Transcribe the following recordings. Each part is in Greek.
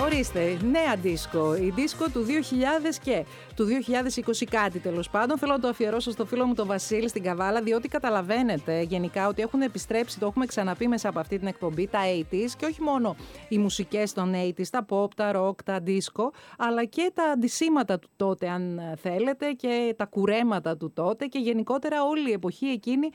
Ορίστε, νέα δίσκο. Η δίσκο του 2000 και του 2020 κάτι τέλος πάντων. Θέλω να το αφιερώσω στο φίλο μου τον Βασίλη στην Καβάλα, διότι καταλαβαίνετε γενικά ότι έχουν επιστρέψει, το έχουμε ξαναπεί μέσα από αυτή την εκπομπή, τα 80s και όχι μόνο οι μουσικές των 80s, τα pop, τα rock, τα disco, αλλά και τα αντισήματα του τότε, αν θέλετε, και τα κουρέματα του τότε και γενικότερα όλη η εποχή εκείνη,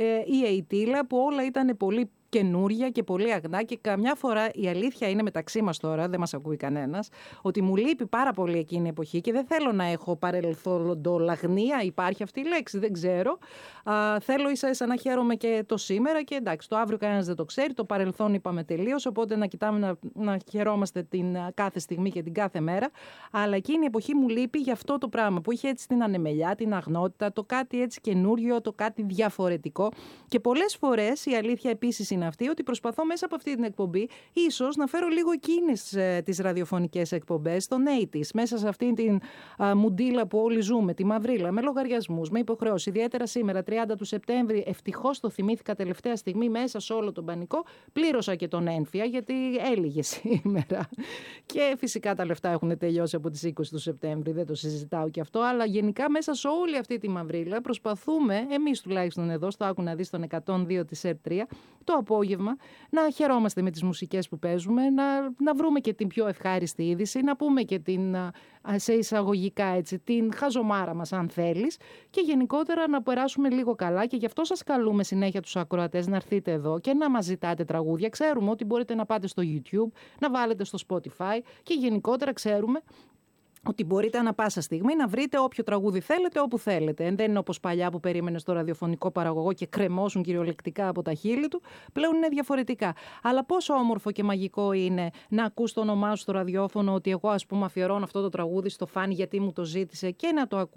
η αιτήλα, που όλα ήταν πολύ καινούρια και πολύ αγνά, και καμιά φορά η αλήθεια είναι μεταξύ μας τώρα, δεν μας ακούει κανένας, ότι μου λείπει πάρα πολύ εκείνη η εποχή και δεν θέλω να έχω παρελθοντολαγνία, υπάρχει αυτή η λέξη, δεν ξέρω. Θέλω ίσα-ίσα να χαίρομαι και το σήμερα, και εντάξει, το αύριο κανένας δεν το ξέρει, το παρελθόν είπαμε τελείως, οπότε να κοιτάμε να χαιρόμαστε την κάθε στιγμή και την κάθε μέρα. Αλλά εκείνη η εποχή μου λείπει για αυτό το πράγμα που είχε έτσι την ανεμελιά, την αγνότητα, το κάτι έτσι καινούριο, το κάτι διαφορετικό. Και πολλές φορές η αλήθεια επίσης είναι αυτή, ότι προσπαθώ μέσα από αυτή την εκπομπή ίσως να φέρω λίγο εκείνες τις ραδιοφωνικές εκπομπές των 80s, μέσα σε αυτή την μουντίλα που όλοι ζούμε, τη μαυρίλα, με λογαριασμούς, με υποχρεώσεις. Ιδιαίτερα σήμερα, 30 του Σεπτέμβρη, ευτυχώς το θυμήθηκα τελευταία στιγμή, μέσα σε όλο τον πανικό, πλήρωσα και τον ένφια, γιατί έλυγε σήμερα. Και φυσικά τα λεφτά έχουν τελειώσει από τις 20 του Σεπτέμβρη, δεν το συζητάω και αυτό, αλλά γενικά μέσα σε όλη αυτή τη μαυρίλα προσπαθούμε, εμείς τουλάχιστον εδώ, στο Άκου να δεις τον 102 της ΕΡΤ3, το απόγευμα, να χαιρόμαστε με τις μουσικές που παίζουμε, να βρούμε και την πιο ευχάριστη είδηση, να πούμε και την, σε εισαγωγικά έτσι, την χαζομάρα μας αν θέλεις, και γενικότερα να περάσουμε λίγο καλά, και γι' αυτό σας καλούμε συνέχεια τους ακροατές να έρθετε εδώ και να μας ζητάτε τραγούδια. Ξέρουμε ότι μπορείτε να πάτε στο YouTube, να βάλετε στο Spotify, και γενικότερα ξέρουμε ότι μπορείτε ανά πάσα στιγμή να βρείτε όποιο τραγούδι θέλετε, όπου θέλετε. Δεν είναι όπως παλιά που περίμενε στο ραδιοφωνικό παραγωγό και κρεμώσουν κυριολεκτικά από τα χείλη του. Πλέον είναι διαφορετικά. Αλλά πόσο όμορφο και μαγικό είναι να ακούς το όνομά σου στο ραδιόφωνο, ότι εγώ ας πούμε αφιερώνω αυτό το τραγούδι στο Φάνη γιατί μου το ζήτησε, και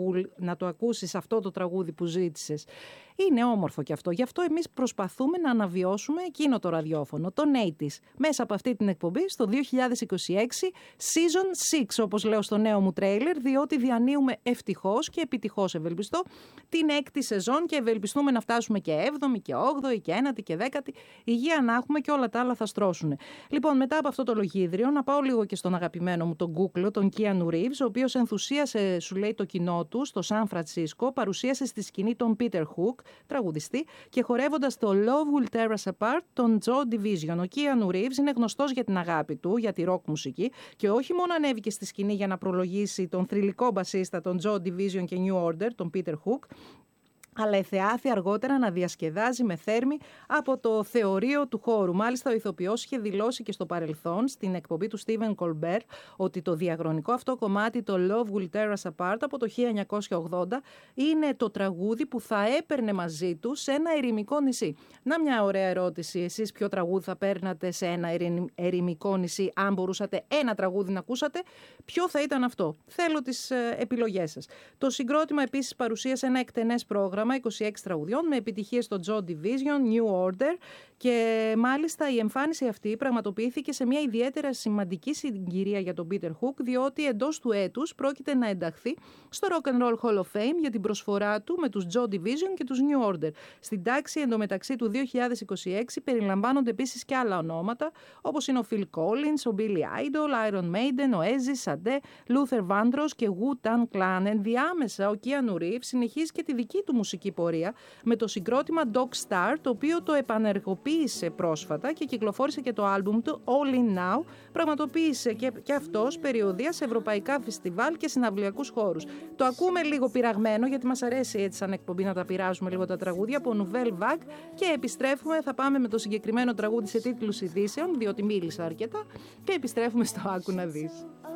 να το ακούσεις αυτό το τραγούδι που ζήτησες. Είναι όμορφο και αυτό. Γι' αυτό εμείς προσπαθούμε να αναβιώσουμε εκείνο το ραδιόφωνο, τον 80s, μέσα από αυτή την εκπομπή στο 2026, Season 6, όπως λέω στο νέο μου τρέιλερ, διότι διανύουμε ευτυχώς και επιτυχώς, ευελπιστώ, την 6η σεζόν, και ευελπιστούμε να φτάσουμε και 7η και 8η και 9η και 10η. Υγεία να έχουμε, και όλα τα άλλα θα στρώσουν. Λοιπόν, μετά από αυτό το λογίδριο, να πάω λίγο και στον αγαπημένο μου τον Κούκλο, τον Keanu Reeves, ο οποίος ενθουσίασε, σου λέει, το κοινό του στο Σαν Φρανσίσκο, παρουσίασε στη σκηνή τον Peter Hook, τραγουδιστή, και χορεύοντας το Love Will Tear Us Apart τον Joy Division. Ο Keanu Reeves είναι γνωστός για την αγάπη του, για τη rock μουσική, και όχι μόνο ανέβηκε στη σκηνή για να προλογίσει τον θρυλικό μπασίστα, τον Joy Division και New Order, τον Peter Hook, αλλά εθεάθη αργότερα να διασκεδάζει με θέρμη από το θεωρείο του χώρου. Μάλιστα, ο ηθοποιός είχε δηλώσει και στο παρελθόν, στην εκπομπή του Stephen Colbert, ότι το διαχρονικό αυτό κομμάτι, το Love Will Tear Us Apart, από το 1980, είναι το τραγούδι που θα έπαιρνε μαζί του σε ένα ερημικό νησί. Να μια ωραία ερώτηση. Εσείς ποιο τραγούδι θα παίρνατε σε ένα ερημικό νησί, αν μπορούσατε ένα τραγούδι να ακούσατε, ποιο θα ήταν αυτό? Θέλω τις επιλογές σας. Το συγκρότημα επίσης παρουσίασε ένα εκτενές πρόγραμμα 26 τραγουδιών με επιτυχίες στο Joy Division, New Order, και μάλιστα η εμφάνιση αυτή πραγματοποιήθηκε σε μια ιδιαίτερα σημαντική συγκυρία για τον Peter Hook, διότι εντός του έτους πρόκειται να ενταχθεί στο Rock and Roll Hall of Fame για την προσφορά του με τους Joy Division και τους New Order. Στην τάξη εντωμεταξύ του 2026 περιλαμβάνονται επίσης και άλλα ονόματα, όπως είναι ο Phil Collins, ο Billy Idol, Iron Maiden, ο Ozzy, Sade, Luther Vandross και Wu-Tang Clan. Ενδιάμεσα ο Keanu Reeves συνεχίζει και τη δική του μουσική πορεία με το συγκρότημα Dog Star, το οποίο το επανεργοποίησε πρόσφατα και κυκλοφόρησε και το άλμπουμ του All In Now. Πραγματοποίησε και αυτός περιοδεία σε ευρωπαϊκά φεστιβάλ και συναυλιακούς χώρους. Το ακούμε λίγο πειραγμένο, γιατί μας αρέσει έτσι σαν εκπομπή να τα πειράζουμε λίγο τα τραγούδια, από Nouvelle Vague, και επιστρέφουμε, θα πάμε με το συγκεκριμένο τραγούδι σε τίτλους ειδήσεων, διότι μίλησα αρκετά, και επιστρέφουμε στο Άκου να δεις.